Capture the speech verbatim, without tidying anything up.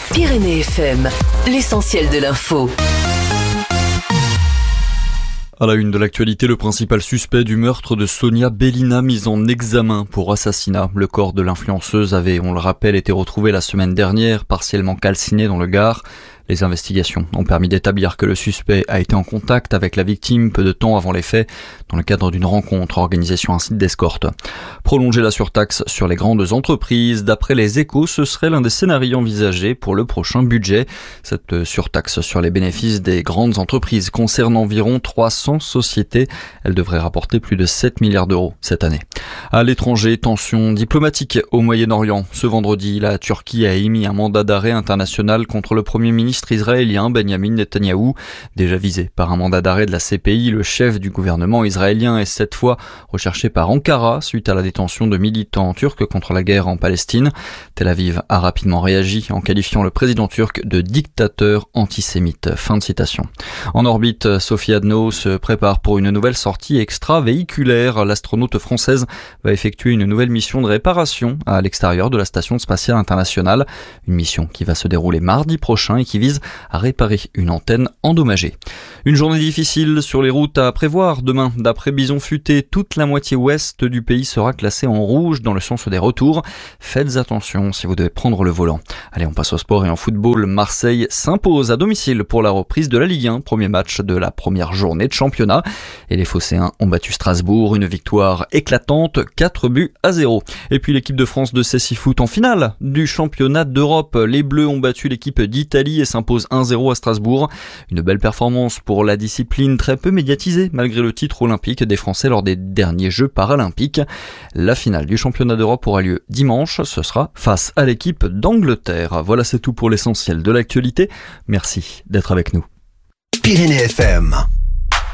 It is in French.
Pyrénées F M, l'essentiel de l'info. À la une de l'actualité, le principal suspect du meurtre de Sonia Belina mis en examen pour assassinat. Le corps de l'influenceuse avait, on le rappelle, été retrouvé la semaine dernière, partiellement calciné dans le Gard. Les investigations ont permis d'établir que le suspect a été en contact avec la victime peu de temps avant les faits, dans le cadre d'une rencontre organisée sur un site d'escorte. Prolonger la surtaxe sur les grandes entreprises, d'après les Échos, ce serait l'un des scénarios envisagés pour le prochain budget. Cette surtaxe sur les bénéfices des grandes entreprises concerne environ trois cents sociétés. Elle devrait rapporter plus de sept milliards d'euros cette année. À l'étranger, tension diplomatique au Moyen-Orient. Ce vendredi, la Turquie a émis un mandat d'arrêt international contre le Premier ministre israélien Benjamin Netanyahou. Déjà visé par un mandat d'arrêt de la C P I, le chef du gouvernement israélien est cette fois recherché par Ankara suite à la détention de militants turcs contre la guerre en Palestine. Tel Aviv a rapidement réagi en qualifiant le président turc de dictateur antisémite. Fin de citation. En orbite, Sophie Adno se prépare pour une nouvelle sortie extravéhiculaire. L'astronaute française va effectuer une nouvelle mission de réparation à l'extérieur de la station spatiale internationale. Une mission qui va se dérouler mardi prochain et qui vise à réparer une antenne endommagée. Une journée difficile sur les routes à prévoir demain. D'après Bison Futé, toute la moitié ouest du pays sera classée en rouge dans le sens des retours. Faites attention si vous devez prendre le volant. Allez, on passe au sport et en football. Marseille s'impose à domicile pour la reprise de la Ligue un. Premier match de la première journée de championnat. Et les Phocéens ont battu Strasbourg. Une victoire éclatante, quatre buts à zéro. Et puis l'équipe de France de cécifoot en finale du championnat d'Europe. Les Bleus ont battu l'équipe d'Italie et s'impose un zéro à Strasbourg. Une belle performance pour la discipline très peu médiatisée malgré le titre olympique des Français lors des derniers Jeux paralympiques. La finale du championnat d'Europe aura lieu dimanche. Ce sera face à l'équipe d'Angleterre. Voilà, c'est tout pour l'essentiel de l'actualité. Merci d'être avec nous. Pyrénées F M.